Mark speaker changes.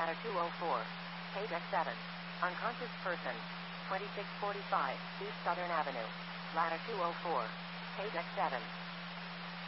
Speaker 1: Ladder 204. Page X7. Unconscious person. 2645 East Southern Avenue. Ladder 204. Page X7.